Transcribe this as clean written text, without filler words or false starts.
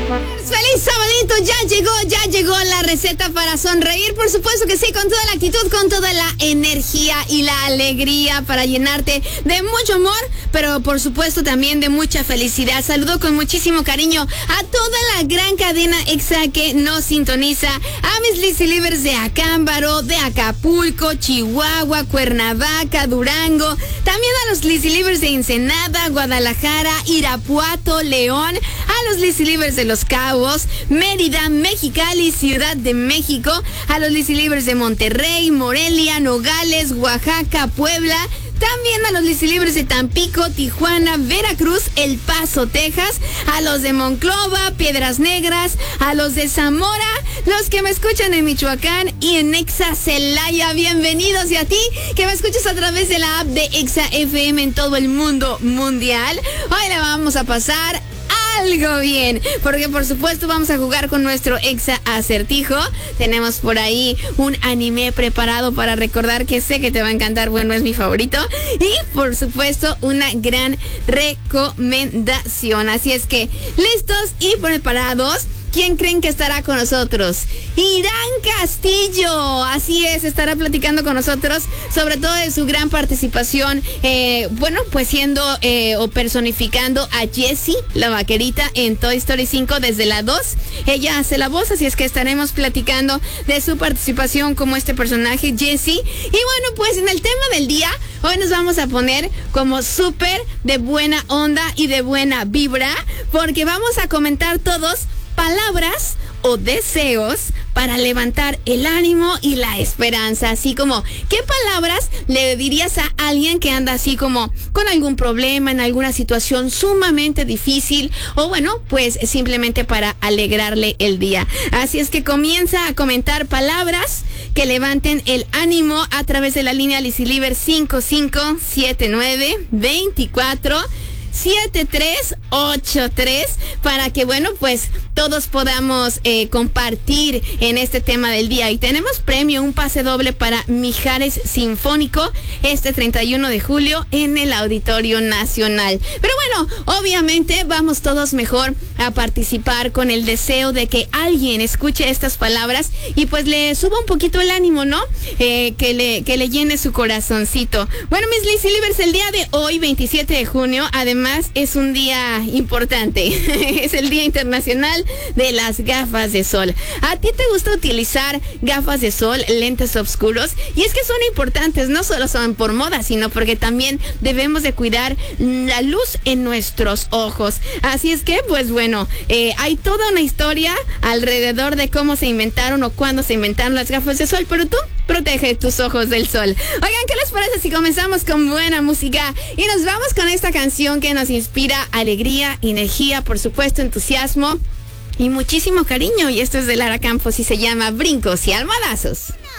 Feliz sabadito, ya llegó la receta para sonreír, por supuesto que sí, con toda la actitud, con toda la energía y la alegría para llenarte de mucho amor, pero por supuesto también de mucha felicidad. Saludo con muchísimo cariño a toda la gran cadena Exa que nos sintoniza, a mis Lizzy Livers de Acámbaro, de Acapulco, Chihuahua, Cuernavaca, Durango, también a los Lizzy Livers de Ensenada, Guadalajara, Irapuato, León, a los Lizzy Livers de Los Cabos, Mérida, Mexicali, Ciudad de México, a los Lizzy Livers de Monterrey, Morelia, Nogales, Oaxaca, Puebla, también a los Lizzy Livers de Tampico, Tijuana, Veracruz, El Paso, Texas, a los de Monclova, Piedras Negras, a los de Zamora, los que me escuchan en Michoacán y en Exa Celaya, bienvenidos, y a ti que me escuchas a través de la app de Exa FM en todo el mundo mundial. Hoy la vamos a pasar algo bien, porque por supuesto vamos a jugar con nuestro Exa Acertijo. Tenemos por ahí un anime preparado para recordar que sé que te va a encantar, bueno, es mi favorito, y por supuesto una gran recomendación. Así es que listos y preparados. ¿Quién creen que estará con nosotros? Irán Castillo, así es, estará platicando con nosotros sobre todo de su gran participación, pues siendo o personificando a Jessie, la vaquerita, en Toy Story 5 desde la 2. Ella hace la voz, así es que estaremos platicando de su participación como este personaje, Jessie. Y bueno, pues en el tema del día, hoy nos vamos a poner como súper de buena onda y de buena vibra, porque vamos a comentar todos palabras o deseos para levantar el ánimo y la esperanza. Así como, ¿qué palabras le dirías a alguien que anda así como con algún problema, en alguna situación sumamente difícil, o bueno, pues simplemente para alegrarle el día? Así es que comienza a comentar palabras que levanten el ánimo a través de la línea Lizzy Liver 5579247383 para que, bueno, pues todos podamos compartir en este tema del día. Y tenemos premio, un pase doble para Mijares Sinfónico este 31 de julio en el Auditorio Nacional. Pero bueno, obviamente vamos todos mejor a participar con el deseo de que alguien escuche estas palabras y pues le suba un poquito el ánimo, ¿no? Que le llene su corazoncito. Bueno, mis Lizzy Livers, el día de hoy, 27 de junio, además es un día importante. Es el Día Internacional de las Gafas de Sol. ¿A ti te gusta utilizar gafas de sol, lentes oscuros? Y es que son importantes, no solo son por moda, sino porque también debemos de cuidar la luz en nuestros ojos. Así es que, pues bueno, hay toda una historia alrededor de cómo se inventaron o cuándo se inventaron las gafas de sol, pero tú protege tus ojos del sol. Oigan, ¿qué les parece si comenzamos con buena música y nos vamos con esta canción que nos inspira alegría, energía, por supuesto, entusiasmo y muchísimo cariño? Y esto es de Lara Campos y se llama Brincos y Almohadazos.